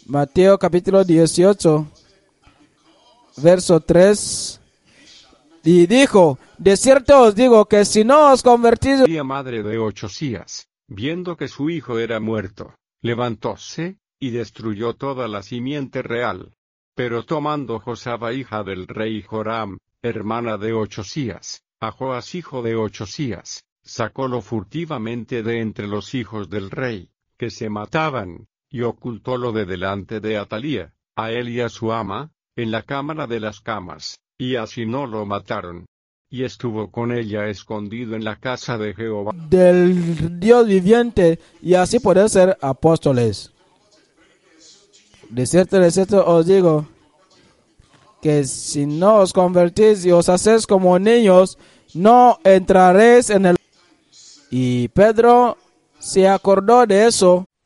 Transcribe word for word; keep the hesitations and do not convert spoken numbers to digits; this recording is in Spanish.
Mateo capítulo dieciocho, verso tres. Y dijo: de cierto os digo que si no os convertís... María, madre de Ochosías, viendo que su hijo era muerto, levantóse, y destruyó toda la simiente real. Pero tomando Josaba, hija del rey Joram, hermana de Ochosías, a Joas, hijo de Ochosías, sacólo furtivamente de entre los hijos del rey, que se mataban, y ocultólo de delante de Atalía, a él y a su ama, en la cámara de las camas, y así no lo mataron. Y estuvo con ella escondido en la casa de Jehová del Dios viviente, y así poder ser apóstoles. De cierto, de cierto os digo, que si no os convertís y os hacéis como niños, no entraréis en el... Y Pedro se acordó de eso